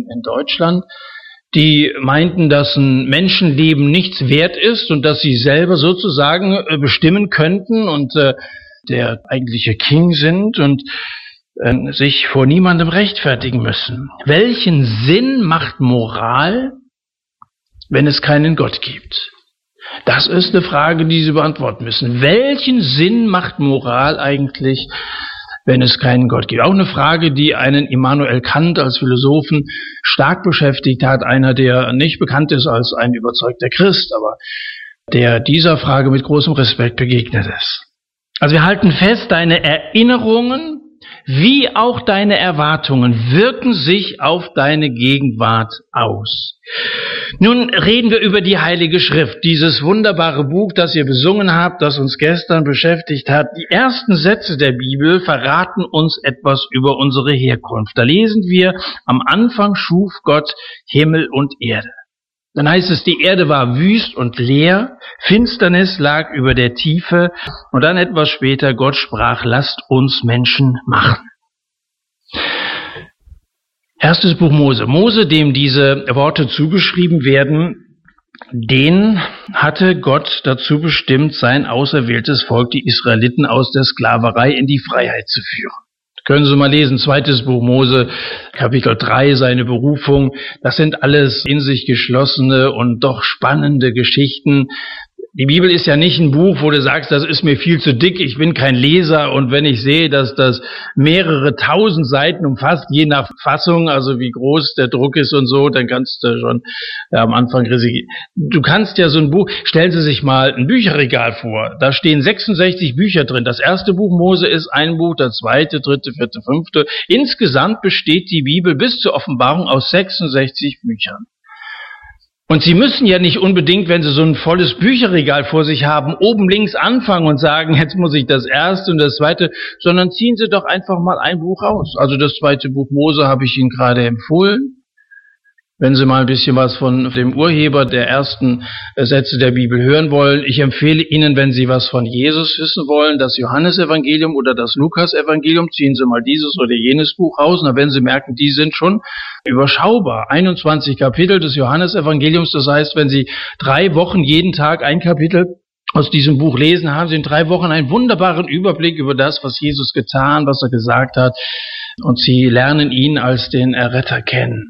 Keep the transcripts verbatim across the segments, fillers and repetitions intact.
in Deutschland, die meinten, dass ein Menschenleben nichts wert ist und dass sie selber sozusagen bestimmen könnten und äh, der eigentliche King sind und äh, sich vor niemandem rechtfertigen müssen. Welchen Sinn macht Moral, wenn es keinen Gott gibt? Das ist eine Frage, die Sie beantworten müssen. Welchen Sinn macht Moral eigentlich, wenn es keinen Gott gibt? Auch eine Frage, die einen Immanuel Kant als Philosophen stark beschäftigt hat. Einer, der nicht bekannt ist als ein überzeugter Christ, aber der dieser Frage mit großem Respekt begegnet ist. Also wir halten fest, deine Erinnerungen wie auch deine Erwartungen wirken sich auf deine Gegenwart aus. Nun reden wir über die Heilige Schrift, dieses wunderbare Buch, das ihr besungen habt, das uns gestern beschäftigt hat. Die ersten Sätze der Bibel verraten uns etwas über unsere Herkunft. Da lesen wir, am Anfang schuf Gott Himmel und Erde. Dann heißt es, die Erde war wüst und leer, Finsternis lag über der Tiefe und dann etwas später, Gott sprach, lasst uns Menschen machen. Erstes Buch Mose. Mose, dem diese Worte zugeschrieben werden, den hatte Gott dazu bestimmt, sein auserwähltes Volk, die Israeliten, aus der Sklaverei in die Freiheit zu führen. Können Sie mal lesen, zweites Buch Mose, Kapitel drei, seine Berufung. Das sind alles in sich geschlossene und doch spannende Geschichten. Die Bibel ist ja nicht ein Buch, wo du sagst, das ist mir viel zu dick, ich bin kein Leser. Und wenn ich sehe, dass das mehrere tausend Seiten umfasst, je nach Fassung, also wie groß der Druck ist und so, dann kannst du schon ja, am Anfang resignieren. Du kannst ja so ein Buch, stellen Sie sich mal ein Bücherregal vor, da stehen sechsundsechzig Bücher drin. Das erste Buch Mose ist ein Buch, das zweite, dritte, vierte, fünfte. Insgesamt besteht die Bibel bis zur Offenbarung aus sechsundsechzig Büchern. Und Sie müssen ja nicht unbedingt, wenn Sie so ein volles Bücherregal vor sich haben, oben links anfangen und sagen, jetzt muss ich das erste und das zweite, sondern ziehen Sie doch einfach mal ein Buch aus. Also das zweite Buch Mose habe ich Ihnen gerade empfohlen. Wenn Sie mal ein bisschen was von dem Urheber der ersten Sätze der Bibel hören wollen, ich empfehle Ihnen, wenn Sie was von Jesus wissen wollen, das Johannesevangelium oder das Lukasevangelium, ziehen Sie mal dieses oder jenes Buch raus, und dann werden Sie merken, die sind schon überschaubar. einundzwanzig Kapitel des Johannesevangeliums, das heißt, wenn Sie drei Wochen jeden Tag ein Kapitel aus diesem Buch lesen, haben Sie in drei Wochen einen wunderbaren Überblick über das, was Jesus getan, was er gesagt hat, und Sie lernen ihn als den Erretter kennen.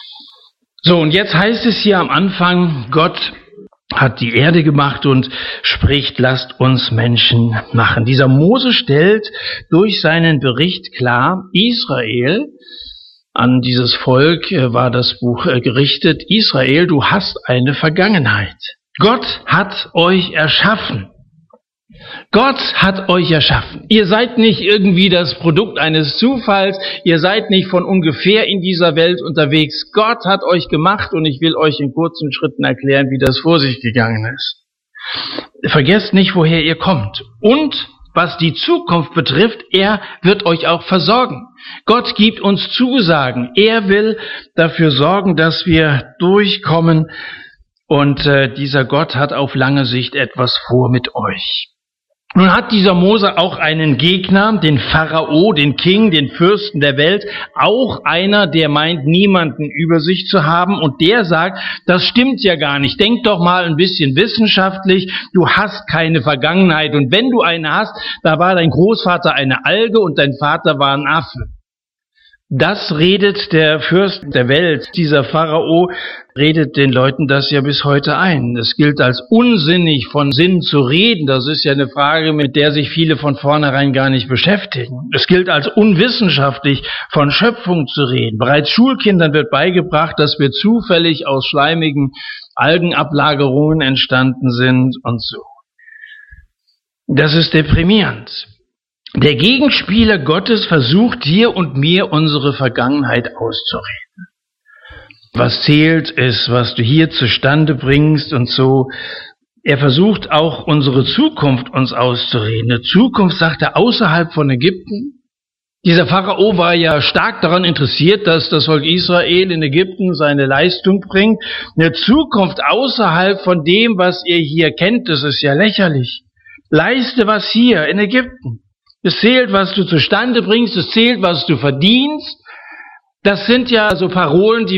So, und jetzt heißt es hier am Anfang, Gott hat die Erde gemacht und spricht, lasst uns Menschen machen. Dieser Mose stellt durch seinen Bericht klar, Israel, an dieses Volk war das Buch gerichtet, Israel, du hast eine Vergangenheit. Gott hat euch erschaffen. Gott hat euch erschaffen. Ihr seid nicht irgendwie das Produkt eines Zufalls. Ihr seid nicht von ungefähr in dieser Welt unterwegs. Gott hat euch gemacht und ich will euch in kurzen Schritten erklären, wie das vor sich gegangen ist. Vergesst nicht, woher ihr kommt. Und was die Zukunft betrifft, er wird euch auch versorgen. Gott gibt uns Zusagen. Er will dafür sorgen, dass wir durchkommen. Und äh, dieser Gott hat auf lange Sicht etwas vor mit euch. Nun hat dieser Mose auch einen Gegner, den Pharao, den King, den Fürsten der Welt, auch einer, der meint, niemanden über sich zu haben, und der sagt, das stimmt ja gar nicht, denk doch mal ein bisschen wissenschaftlich, du hast keine Vergangenheit, und wenn du eine hast, da war dein Großvater eine Alge und dein Vater war ein Affe. Das redet der Fürst der Welt, dieser Pharao, redet den Leuten das ja bis heute ein. Es gilt als unsinnig, von Sinn zu reden. Das ist ja eine Frage, mit der sich viele von vornherein gar nicht beschäftigen. Es gilt als unwissenschaftlich, von Schöpfung zu reden. Bereits Schulkindern wird beigebracht, dass wir zufällig aus schleimigen Algenablagerungen entstanden sind und so. Das ist deprimierend. Der Gegenspieler Gottes versucht dir und mir unsere Vergangenheit auszureden. Was zählt, ist, was du hier zustande bringst und so. Er versucht auch unsere Zukunft uns auszureden. Eine Zukunft, sagt er, außerhalb von Ägypten. Dieser Pharao war ja stark daran interessiert, dass das Volk Israel in Ägypten seine Leistung bringt. Eine Zukunft außerhalb von dem, was ihr hier kennt, das ist ja lächerlich. Leiste was hier in Ägypten. Es zählt, was du zustande bringst, es zählt, was du verdienst. Das sind ja so Parolen, die